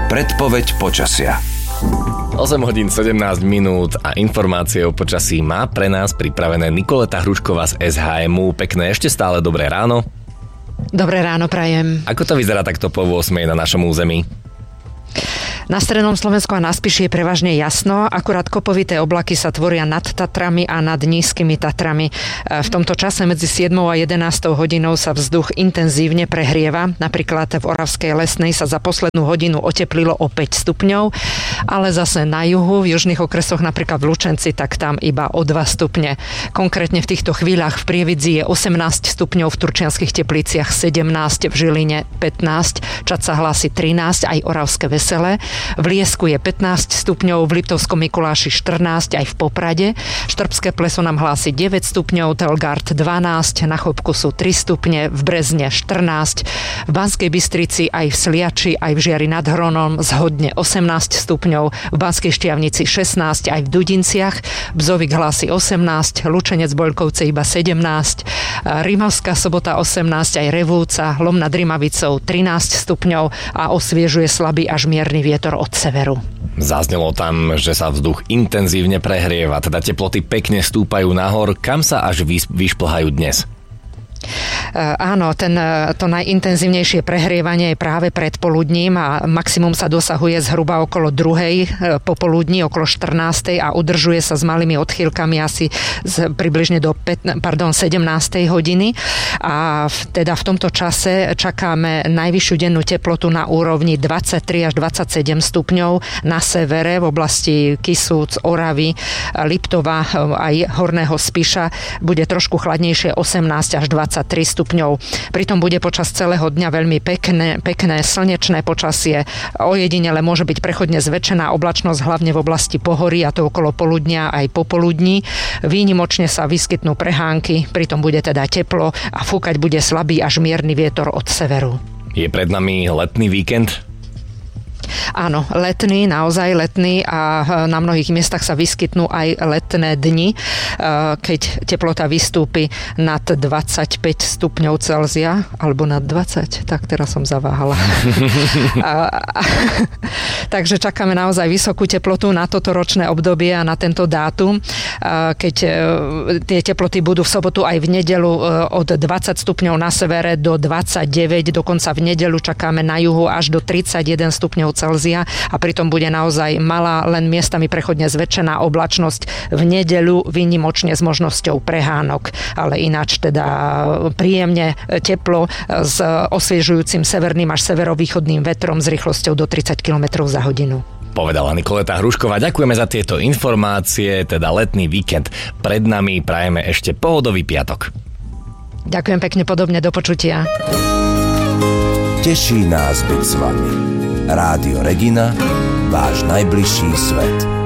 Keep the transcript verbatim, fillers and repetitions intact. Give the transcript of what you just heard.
Predpoveď počasia. osem hodín sedemnásť minút a informácie o počasí má pre nás pripravené Nikoleta Hrušková z es há em ú. Pekné ešte stále dobré ráno. Dobré ráno prajem. Ako to vyzerá takto po ôsmej na našom území? Na strednom Slovensku a na Spiši je prevažne jasno, akurát kopovité oblaky sa tvoria nad Tatrami a nad nízkymi Tatrami. V tomto čase medzi siedmou a jedenástou hodinou sa vzduch intenzívne prehrieva. Napríklad v Oravskej Lesnej sa za poslednú hodinu oteplilo o päť stupňov, ale zase na juhu, v južných okresoch, napríklad v Lučenci, tak tam iba o dva stupne. Konkrétne v týchto chvíľach v Prievidzi je osemnásť stupňov, v Turčianskych Tepliciach sedemnásť, v Žiline pätnásť, Čad sa hlási trinásť, aj Oravské Veselé. V Liesku je pätnásť stupňov, v Liptovskom Mikuláši štrnásť, aj v Poprade. Štrbské Pleso nám hlási deväť stupňov, Telgard dvanásť, na Chopku sú tri stupne, v Brezne štrnásť, v Banskej Bystrici aj v Sliači, aj v Žiari nad Hronom zhodne osemnásť stupňov, v Banskej Štiavnici šestnásť, aj v Dudinciach, Bzovik hlási osemnásť, Lučenec Boľkovce iba sedemnásť, Rimavská Sobota osemnásť, aj Revúca, Lom nad Rimavicou trinásť stupňov a osviežuje slabý až mierny vietor od severu. Zaznelo tam, že sa vzduch intenzívne prehrieva, teda teploty pekne stúpajú nahor. Kam sa až vyšplhajú dnes? Áno, ten, to najintenzívnejšie prehrievanie je práve predpoludním a maximum sa dosahuje zhruba okolo druhej popoludní, okolo štrnástej a udržuje sa s malými odchýlkami asi z, približne do pätnástej, pardon, sedemnástej hodiny. A v, teda v tomto čase čakáme najvyššiu dennú teplotu na úrovni dvadsaťtri až dvadsaťsedem stupňov na severe v oblasti Kisúc, Oravy, Liptova aj Horného Spiša. Bude trošku chladnejšie osemnásť až dvadsaťtri stupňov. Pritom bude počas celého dňa veľmi pekné, pekné slnečné počasie. Ojedinele môže byť prechodne zväčšená oblačnosť hlavne v oblasti pohorí, a to okolo poludnia aj popoludní. Výnimočne sa vyskytnú prehánky, pritom bude teda teplo a fúkať bude slabý až mierny vietor od severu. Je pred nami letný víkend? Áno, letný, naozaj letný a na mnohých miestach sa vyskytnú aj letné dni, keď teplota vystúpi nad dvadsaťpäť stupňov Celzia, alebo nad dvadsať, tak teraz som zaváhala. a, a, takže čakáme naozaj vysokú teplotu na toto ročné obdobie a na tento dátum, keď tie teploty budú v sobotu aj v nedeľu od dvadsať stupňov na severe do dvadsaťdeväť, dokonca v nedeľu čakáme na juhu až do tridsaťjeden stupňov Celzia a pritom bude naozaj malá, len miestami prechodne zväčšená oblačnosť v nedeľu výnimočne s možnosťou prehánok, ale ináč teda príjemne teplo s osviežujúcim severným až severovýchodným vetrom s rýchlosťou do tridsať kilometrov za hodinu. Povedala Nikoleta Hrušková. Ďakujeme za tieto informácie, teda letný víkend pred nami, prajeme ešte pohodový piatok. Ďakujem pekne, podobne, do počutia. Teší nás byť s vami. Rádio Regina, váš najbližší svet.